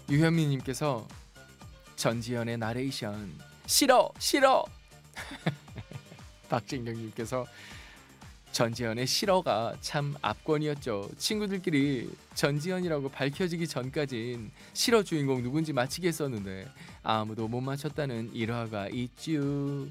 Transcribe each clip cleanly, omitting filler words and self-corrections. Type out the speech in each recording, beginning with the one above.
유현미님께서 전지현의 나레이션 싫어 싫어. 박진경님께서 전지현의 싫어가 참 압권이었죠. 친구들끼리 전지현이라고 밝혀지기 전까진 싫어 주인공 누군지 맞히기 했었는데 아무도 못 맞췄다는 일화가 있쥬.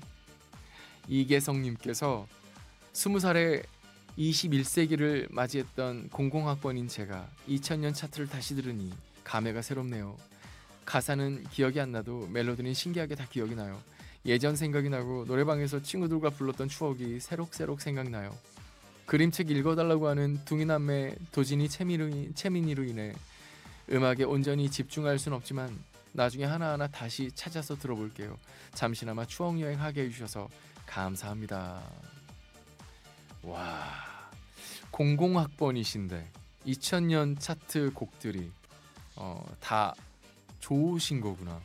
이계성님께서 20살에 21세기를 맞이했던 공공학번인 제가 2000년 차트를 다시 들으니 감회가 새롭네요. 가사는 기억이 안 나도 멜로디는 신기하게 다 기억이 나요. 예전 생각이 나고 노래방에서 친구들과 불렀던 추억이 새록새록 생각나요. 그림책 읽어달라고 하는 둥이남매 도진이 채민이로 인해 음악에 온전히 집중할 순 없지만 나중에 하나하나 다시 찾아서 들어볼게요. 잠시나마 추억여행하게 해주셔서 감사합니다. 와, 00학번이신데 2000년 차트 곡들이 다 좋으신 거구나.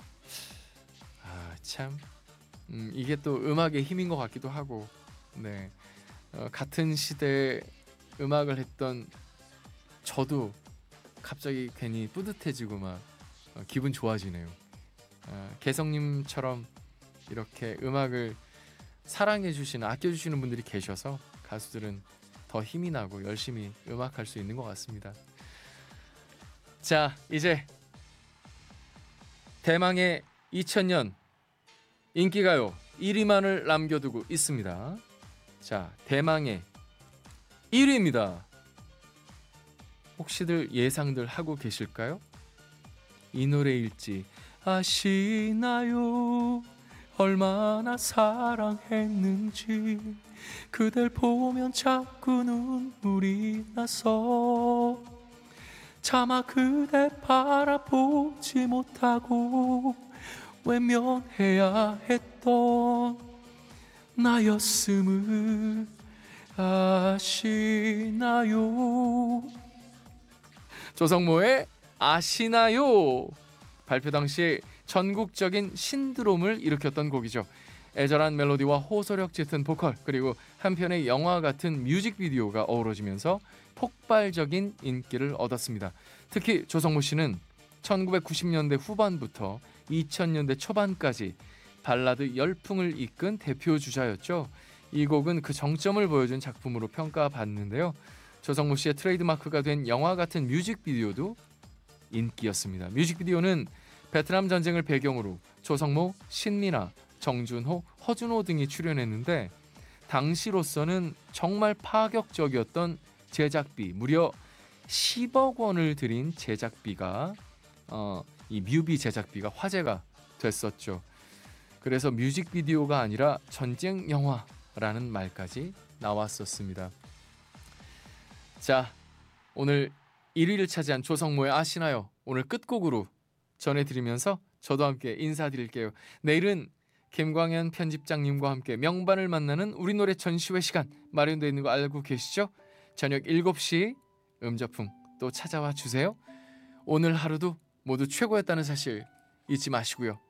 아, 참 이게 또 음악의 힘인 것 같기도 하고. 네, 같은 시대에 음악을 했던 저도 갑자기 괜히 뿌듯해지고 막 기분 좋아지네요. 개성님처럼 이렇게 음악을 사랑해주시는, 아껴주시는 분들이 계셔서 가수들은 더 힘이 나고 열심히 음악할 수 있는 것 같습니다. 자, 이제 대망의 2000년 인기가요 1위만을 남겨두고 있습니다. 자, 대망의 1위입니다. 혹시들 예상들 하고 계실까요? 이 노래일지 아시나요? 얼마나 사랑했는지 그댈 보면 자꾸 눈물이 나서 차마 그대 바라보지 못하고 외면해야 했던 나였음을 아시나요? 조성모의 아시나요? 발표 당시 전국적인 신드롬을 일으켰던 곡이죠. 애절한 멜로디와 호소력 짙은 보컬, 그리고 한편의 영화 같은 뮤직비디오가 어우러지면서 폭발적인 인기를 얻었습니다. 특히 조성모 씨는 1990년대 후반부터 2000년대 초반까지 발라드 열풍을 이끈 대표 주자였죠. 이 곡은 그 정점을 보여준 작품으로 평가받는데요. 조성모 씨의 트레이드마크가 된 영화 같은 뮤직비디오도 인기였습니다. 뮤직비디오는 베트남 전쟁을 배경으로 조성모, 신민아, 정준호, 허준호 등이 출연했는데 당시로서는 정말 파격적이었던 제작비, 무려 10억 원을 들인 제작비가 이 뮤비 제작비가 화제가 됐었죠. 그래서 뮤직비디오가 아니라 전쟁 영화라는 말까지 나왔었습니다. 자, 오늘 1위를 차지한 조성모의 아시나요? 오늘 끝곡으로 전해드리면서 저도 함께 인사드릴게요. 내일은 김광현 편집장님과 함께 명반을 만나는 우리 노래 전시회 시간 마련되어 있는 거 알고 계시죠? 저녁 7시 음저풍 또 찾아와 주세요. 오늘 하루도 모두 최고였다는 사실 잊지 마시고요.